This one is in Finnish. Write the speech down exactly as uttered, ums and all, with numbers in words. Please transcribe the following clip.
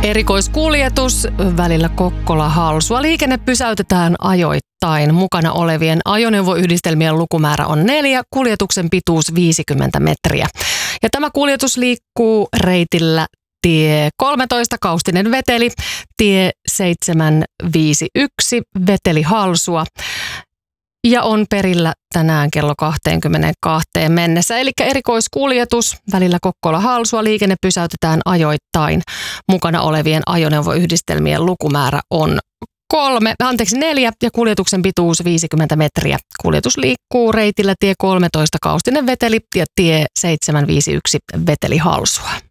Erikoiskuljetus välillä Kokkola-Halsua. Liikenne pysäytetään ajoittain. Mukana olevien ajoneuvoyhdistelmien lukumäärä on neljä, kuljetuksen pituus viisikymmentä metriä. Ja tämä kuljetus liikkuu reitillä tie kolmetoista Kaustinen Veteli, tie seitsemän viisi yksi Veteli Halsua. Ja on perillä tänään kello kaksikymmentäkaksi mennessä. Eli erikoiskuljetus välillä Kokkola-Halsua. Liikenne pysäytetään ajoittain. Mukana olevien ajoneuvoyhdistelmien lukumäärä on kolme, anteeksi neljä ja kuljetuksen pituus viisikymmentä metriä. Kuljetus liikkuu reitillä tie kolmetoista Kaustinen Veteli ja tie seitsemän viisi yksi Veteli Halsua.